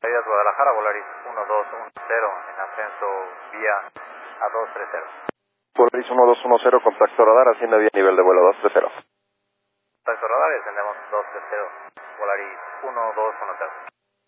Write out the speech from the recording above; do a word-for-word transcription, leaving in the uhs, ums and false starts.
Medidas Guadalajara, Volaris uno dos uno cero, en ascenso vía A dos tres cero. Volaris uno dos uno cero, contacto radar, asciende vía nivel de vuelo dos tres cero. Contacto radar y ascendemos dos tres cero, Volaris uno dos uno cero.